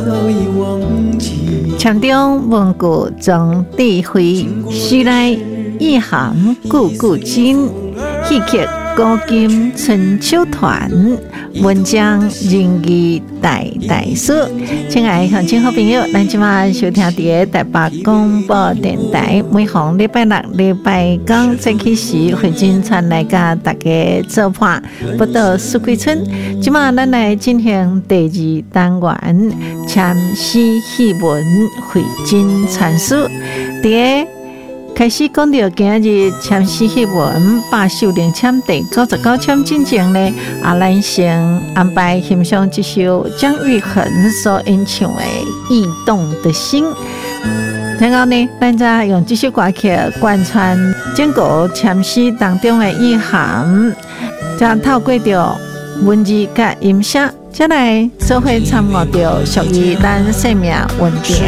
强中文句总智慧，须来意涵句句真。戏剧古今春秋团，文章人义代代书。亲爱的乡亲好朋友，咱今晚收听的台北广播电台，每逢礼拜六、礼拜天早起时，会经传来甲大家做伴，不到四季春。今晚咱来进行第二单元，签诗戏文会经传书。开始讲到今日签诗戏文百首领签第99签进前呢，咱先安排欣赏这首姜育恒所演唱的《驿动的心》。然后呢，咱再用这首歌曲贯穿整个签诗当中的意涵，再透过着文字甲音色，再来做伙参悟着属于咱生命稳定。